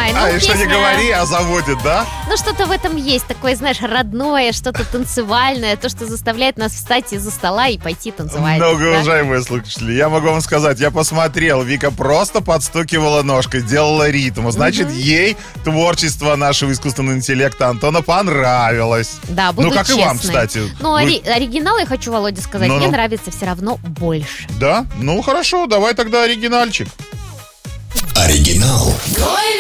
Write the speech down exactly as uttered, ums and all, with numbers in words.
Ой, ну, А, и что не песня- говори, а заводит, да? Ну, что-то в этом есть, такое, знаешь, родное, что-то танцевальное, то, что заставляет нас встать из-за стола и пойти танцевать. да? Многоуважаемые слушатели, я могу вам сказать, я посмотрел, Вика просто подстукивала ножкой, делала ритм. Значит, ей творчество нашего искусственного интеллекта Антона понравилось. Да, буду Ну, как и вам, честной. кстати. Но Вы- ори- оригинал, я хочу, Володя, сказать, Ну-ну. мне нравится все равно больше. Да? Ну, хорошо, давай тогда оригинальчик. Оригинал. Ой,